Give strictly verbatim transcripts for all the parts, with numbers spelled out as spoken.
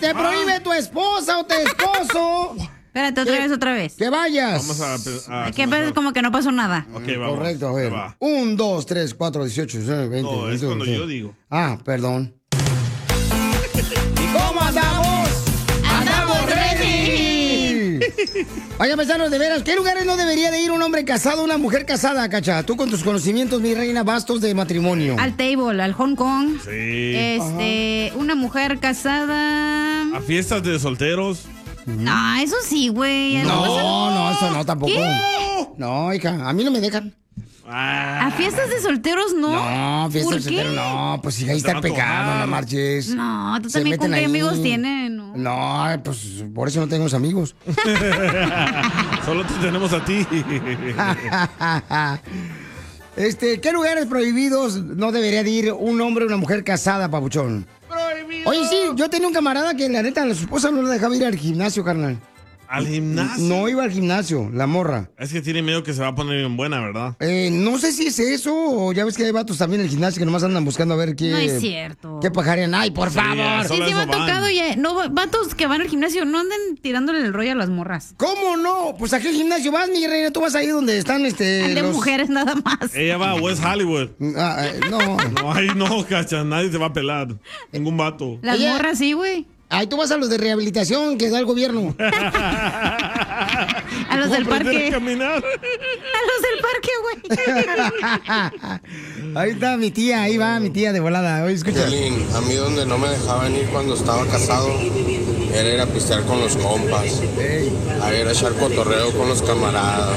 te prohíbe tu esposa o tu esposo... Espérate, otra vez, otra vez. Que vayas. Vamos a... a que ves como que no pasó nada. Ok, vamos. Correcto, a ver. Un, dos, tres, cuatro, dieciocho, diecinueve, veinte. No, es veintiuno, cuando veinte. yo digo. Ah, perdón. ¿Y cómo andamos? ¡Andamos ready! Oye, paisanos, de veras, ¿qué lugares no debería de ir un hombre casado o una mujer casada, Cacha? Tú con tus conocimientos, mi reina, vastos de matrimonio. Al table, al Hong Kong. Sí. Este, una mujer casada. A fiestas de solteros. No, eso sí, güey. No, no, eso no tampoco. ¿Qué? No, hija, a mí no me dejan. Ah. ¿A fiestas de solteros no? No, fiestas de ¿Por qué? solteros no, pues hija, ahí está el pecado, no marches. No, tú Se también con meten qué ahí. amigos tienes, ¿no? No, pues por eso no tengo amigos. Solo te tenemos a ti. Este, ¿qué lugares prohibidos no debería de ir un hombre o una mujer casada, papuchón? Prohibido. Oye, sí, yo tenía un camarada que la neta, a su esposa no le dejaba ir al gimnasio, carnal. ¿Al gimnasio? No iba al gimnasio, la morra. Es que tiene miedo que se va a poner bien buena, ¿verdad? Eh, no sé si es eso, o ya ves que hay vatos también en el gimnasio que nomás andan buscando a ver qué... No es cierto. ¿Qué pajarían? ¡Ay, por Sí, favor! eso- Sí, sí me ha van. tocado ya. No, vatos que van al gimnasio, no anden tirándole el rollo a las morras. ¿Cómo no? Pues a qué gimnasio vas, mi reina, tú vas ahí donde están, este... Al de los- mujeres nada más. Ella va a West Hollywood. Ah, eh, no. No, ahí no, cacha. Nadie te va a pelar. Ningún vato. Las Ella- morras sí, güey. Ahí tú vas a los de rehabilitación que da el gobierno. A los del ¿Cómo aprender parque. a caminar? A los del parque, güey. Ahí está mi tía, ahí va mi tía de volada. Oye, escucha. Piolín, a mí donde no me dejaban ir cuando estaba casado era ir a pistear con los compas, a ir a echar cotorreo con los camaradas.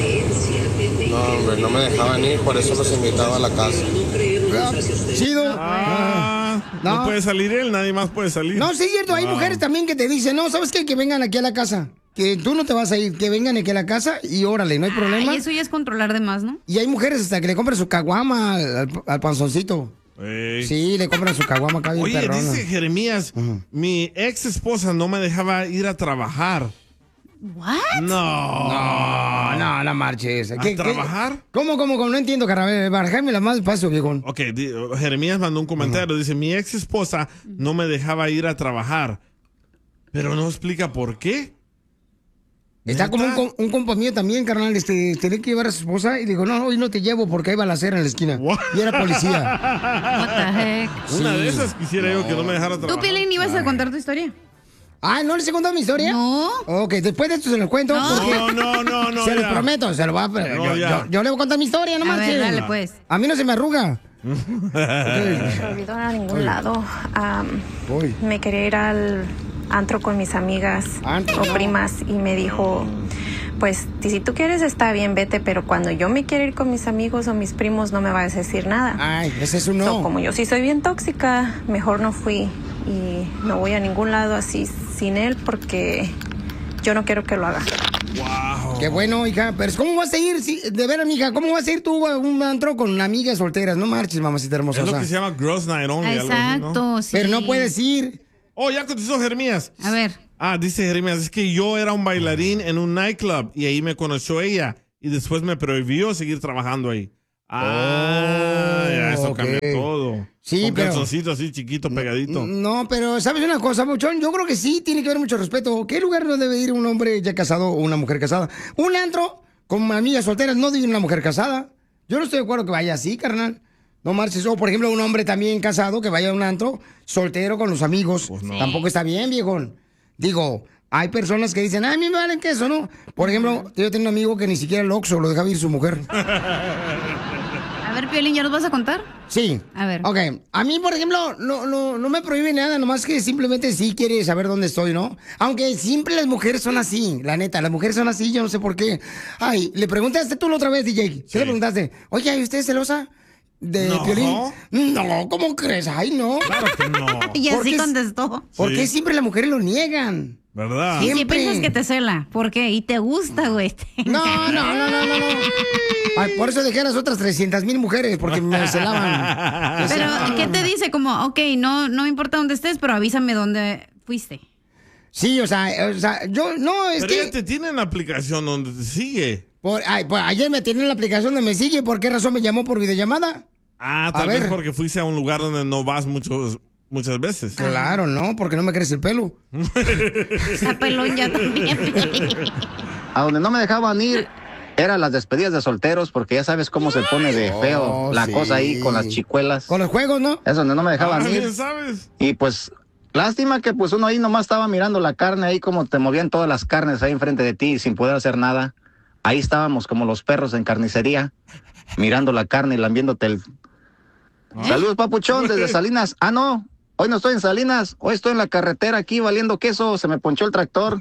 No, hombre, no me dejaban ir, por eso los invitaba a la casa. Chido. Ah, no. No. puede salir él, nadie más puede salir. No, sí es cierto, hay Wow. mujeres también que te dicen, no, ¿sabes qué? Que vengan aquí a la casa. Que tú no te vas a ir, que vengan aquí a la casa y órale, no hay problema. Ay, eso ya es controlar de más, ¿no? Y hay mujeres hasta que le compran su caguama al, al- al panzoncito. Ey. Sí, le compran su caguama acá bien Oye, perrona. dice Jeremías, mi ex esposa no me dejaba ir a trabajar. ¿What? No. No, no, no marches. ¿A ¿Qué- qué? trabajar? ¿Cómo, cómo, cómo? No entiendo, carnal. Barajáme la más despacio, viejón. Ok, di- Jeremías mandó un comentario. Dice, mi ex esposa no me dejaba ir a trabajar. Pero no explica por qué. Está ¿Neta? como un, com- un compa mío también, carnal, este, tenía que llevar a su esposa y dijo, no, hoy no te llevo porque hay balacera en la esquina. What? Y era policía. What the heck? Una Sí. de esas quisiera yo que no me dejara ¿Tú, trabajar. Piolín, ibas a contar tu historia? Ah, ¿no les he contado mi historia? No. Ok, después de esto se lo cuento. No. porque- No, no, no, no. se lo ya. prometo, se lo va a... No, yo, ya. yo- yo le voy a contar mi historia, no A ver, marchen. dale, pues. A mí no se me arruga. No me olvidó a ningún lado. Am, Voy. me quería ir al antro con mis amigas Antro. o primas y me dijo, pues si tú quieres está bien, vete, pero cuando yo me quiera ir con mis amigos o mis primos no me vas a decir nada. Ay, ese es un So, no. como yo sí soy bien tóxica, mejor no fui y no voy a ningún lado así sin él porque yo no quiero que lo haga. Wow. Qué bueno, hija. Pero ¿cómo vas a ir? Sí, de veras, mija, ¿cómo vas a ir tú a un antro con amigas solteras? No marches, mamacita hermosa. Es lo o sea. que se llama Girls Night Only. algo así, ¿no? Exacto, sí. Pero no puedes ir. Oh, ya contestó Jeremías. A ver. Ah, dice Jeremías, es que yo era un bailarín en un nightclub y ahí me conoció ella y después me prohibió seguir trabajando ahí. Ah, ya eso ok. cambia todo. Sí, Con pero- calzoncito así chiquito, pegadito. No, pero ¿sabes una cosa, Muchón? Yo creo que sí tiene que haber mucho respeto. ¿Qué lugar no debe ir un hombre ya casado o una mujer casada? Un antro con amigas solteras no debe ir una mujer casada. Yo no estoy de acuerdo que vaya así, carnal. No marches. O, por ejemplo, un hombre también casado que vaya a un antro soltero con los amigos. Pues no. Tampoco está bien, viejón. Digo, hay personas que dicen, "Ah, a mí me valen que eso, ¿no?" Por ejemplo, yo tengo un amigo que ni siquiera el Oxxo lo dejaba ir su mujer. A ver, Piolín, ¿ya nos vas a contar? Sí. A ver. Ok. A mí, por ejemplo, no, no, no me prohíbe nada, nomás que simplemente sí quiere saber dónde estoy, ¿no? Aunque siempre las mujeres son así, la neta, las mujeres son así, yo no sé por qué. Ay, le preguntaste tú la otra vez, D J. ¿Qué Sí. le preguntaste? Oye, ¿y usted es celosa de No. Piolín? No, ¿cómo crees? Ay, no. Claro que no. Y ¿Por así qué es- contestó. ¿Por Sí. qué siempre las mujeres lo niegan? ¿Verdad? Sí. Y si Siempre. piensas que te cela, ¿por qué? Y te gusta, güey. No, no, no, no, no, no. Ay, por eso dejé a las otras trescientas mil mujeres, porque me celaban. Me Pero, celaban. ¿qué te dice? Como, ok, no, no me importa dónde estés, pero avísame dónde fuiste. Sí, o sea, o sea, yo, no, es Pero que... ella te tiene en la aplicación donde te sigue. Por, ay, pues ayer me tiene en la aplicación donde me sigue. ¿Por qué razón me llamó por videollamada? Ah, A tal vez ver. porque fuiste a un lugar donde no vas muchos, muchas veces. Claro, ¿no? Porque no me crece el pelo. Está pelón ya también. A donde no me dejaban ir eran las despedidas de solteros, porque ya sabes cómo se pone de feo Oh, la sí. cosa ahí con las chicuelas. Con los juegos, ¿no? Es donde no me dejaban Ah, ir. bien sabes. Y pues, lástima que pues uno ahí nomás estaba mirando la carne ahí, como te movían todas las carnes ahí enfrente de ti sin poder hacer nada. Ahí estábamos como los perros en carnicería, mirando la carne y lambiéndote el... Saludos, papuchón, desde Salinas. Ah, no, hoy no estoy en Salinas, hoy estoy en la carretera aquí valiendo queso, se me ponchó el tractor.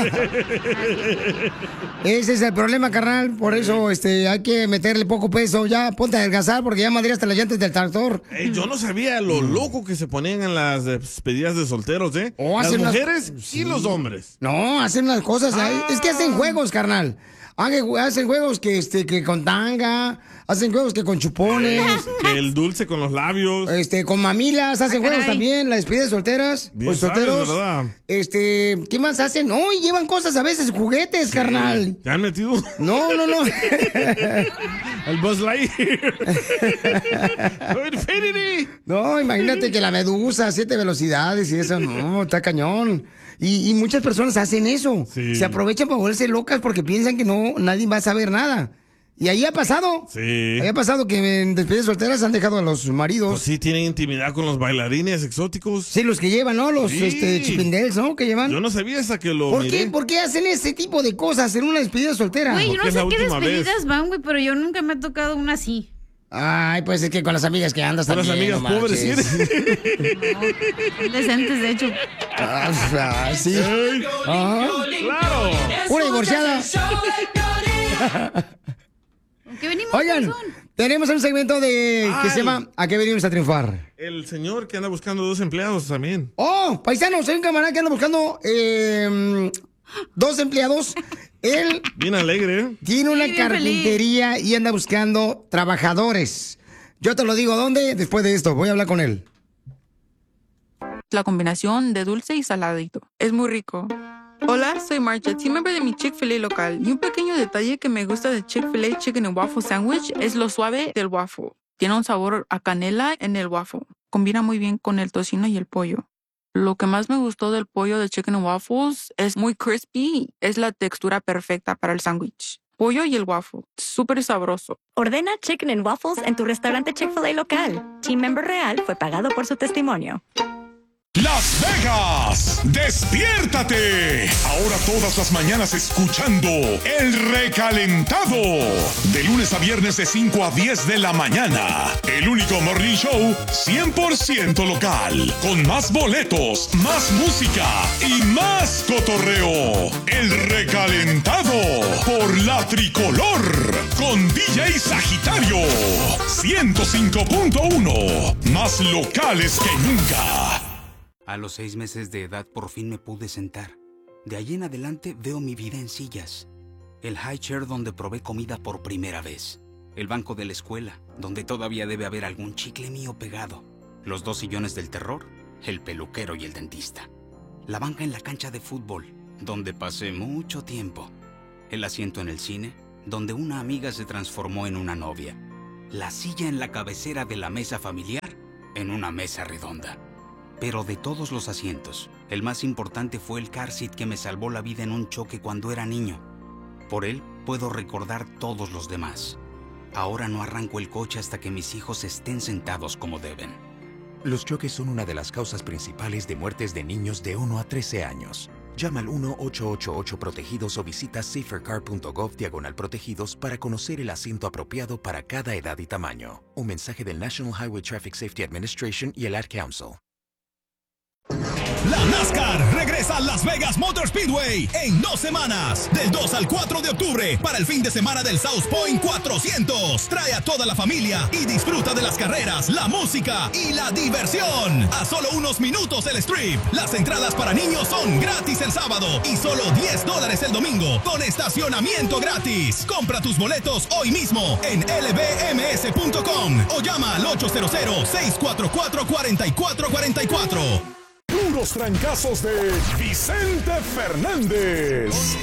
Ese es el problema, carnal. Por eso este, hay que meterle poco peso. Ya, ponte a adelgazar porque ya madreaste las llantas del tractor. Ey, yo no sabía lo loco que se ponían en las despedidas de solteros, ¿eh? Oh, las hacen unas- mujeres y los hombres. No, hacen las cosas ahí. Es que hacen juegos, carnal. Hacen hacen juegos que, este, que con tanga, hacen juegos que con chupones, Que el dulce con los labios. este, con mamilas, hacen Ah, juegos caray. también, la despedida de solteras, Bien pues sabes, solteros. ¿verdad? Este, ¿qué más hacen? No, y llevan cosas a veces, juguetes, carnal. ¿Te han metido? No, no, no. El Buzz Lightyear. Infinity. No, imagínate que la medusa, siete velocidades y eso, no, está cañón. Y, y muchas personas hacen eso. Sí. Se aprovechan para volverse locas porque piensan que no, nadie va a saber nada. Y ahí ha pasado. Sí. Ahí ha pasado que en despedidas solteras han dejado a los maridos. Pues sí, tienen intimidad con los bailarines exóticos. Sí, los que llevan, ¿no? Los Sí. este, chipindels, ¿no? Que llevan. Yo no sabía hasta que lo ¿Por miré. qué? ¿Por qué hacen ese tipo de cosas en una despedida soltera? Güey, yo Porque no es sé la qué última despedidas vez. van, güey, pero yo nunca me ha tocado una así. Ay, pues es que con las amigas que andas Con las también. amigas no pobres, manches. ¿sí? Son decentes, de hecho. Ah, ah, sí. Ey, Ajá. ¡Claro! Una divorciada. ¿Con qué venimos? Oigan, Panzón? tenemos un segmento de que Ay. se llama ¿A qué venimos a triunfar? El señor que anda buscando dos empleados también. Oh, paisanos, hay un camarada que anda buscando eh, dos empleados. Él Bien alegre, ¿eh? tiene una Sí, bien carpintería y anda buscando trabajadores. Yo te lo digo, ¿dónde? Después de esto, voy a hablar con él. La combinación de dulce y saladito. Es muy rico. Hola, soy Marcha, team member de mi Chick-fil-A local. Y un pequeño detalle que me gusta de Chick-fil-A Chicken and Waffle Sandwich es lo suave del waffle. Tiene un sabor a canela en el waffle. Combina muy bien con el tocino y el pollo. Lo que más me gustó del pollo de Chicken and Waffles es muy crispy. Es la textura perfecta para el sándwich. Pollo y el waffle. Súper sabroso. Ordena Chicken and Waffles en tu restaurante Chick-fil-A local. Team Member Real fue pagado por su testimonio. Las Vegas, despiértate. Ahora todas las mañanas escuchando El Recalentado. De lunes a viernes de cinco a diez de la mañana. El único morning show cien por ciento local. Con más boletos, más música y más cotorreo. El Recalentado por la Tricolor. Con D J Sagitario. ciento cinco punto uno. Más locales que nunca. A los seis meses de edad por fin me pude sentar. De ahí en adelante veo mi vida en sillas. El high chair donde probé comida por primera vez. El banco de la escuela, donde todavía debe haber algún chicle mío pegado. Los dos sillones del terror, el peluquero y el dentista. La banca en la cancha de fútbol, donde pasé mucho tiempo. El asiento en el cine, donde una amiga se transformó en una novia. La silla en la cabecera de la mesa familiar, en una mesa redonda. Pero de todos los asientos, el más importante fue el car seat que me salvó la vida en un choque cuando era niño. Por él puedo recordar todos los demás. Ahora no arranco el coche hasta que mis hijos estén sentados como deben. Los choques son una de las causas principales de muertes de niños de uno a trece años. Llama al uno ocho ocho ocho protegidos o visita safercar punto gov diagonal protegidos para conocer el asiento apropiado para cada edad y tamaño. Un mensaje del National Highway Traffic Safety Administration y el Ad Council. La NASCAR regresa a Las Vegas Motor Speedway en dos semanas, del dos al cuatro de octubre, para el fin de semana del South Point cuatrocientos. Trae a toda la familia y disfruta de las carreras, la música y la diversión. A solo unos minutos del strip. Las entradas para niños son gratis el sábado y solo diez dólares el domingo, con estacionamiento gratis. Compra tus boletos hoy mismo en L B M S punto com o llama al ocho cero cero, seis cuatro cuatro, cuatro cuatro cuatro cuatro. Puros trancazos de Vicente Fernández.